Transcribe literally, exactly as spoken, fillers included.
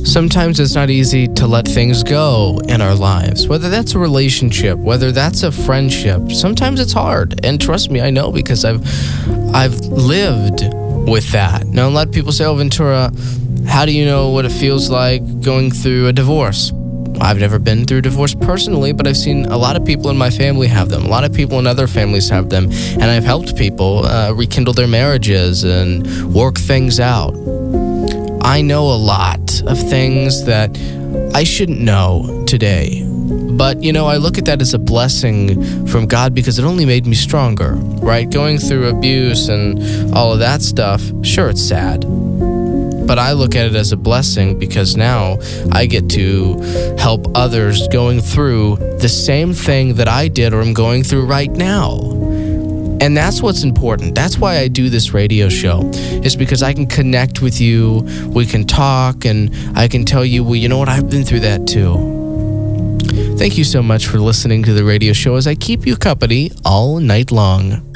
Sometimes it's not easy to let things go in our lives, whether that's a relationship, whether that's a friendship. Sometimes it's hard, and trust me, I know, because I've I've lived with that. Now, a lot of people say, oh, Ventura, how do you know what it feels like going through a divorce? I've never been through a divorce personally, but I've seen a lot of people in my family have them. A lot of people in other families have them, and I've helped people uh, rekindle their marriages and work things out. I know a lot of things that I shouldn't know today. But, you know, I look at that as a blessing from God because it only made me stronger, right? Going through abuse and all of that stuff, sure, it's sad. But I look at it as a blessing because now I get to help others going through the same thing that I did or am going through right now. And that's what's important. That's why I do this radio show, is because I can connect with you, we can talk, and I can tell you, well, you know what, I've been through that too. Thank you so much for listening to the radio show as I keep you company all night long.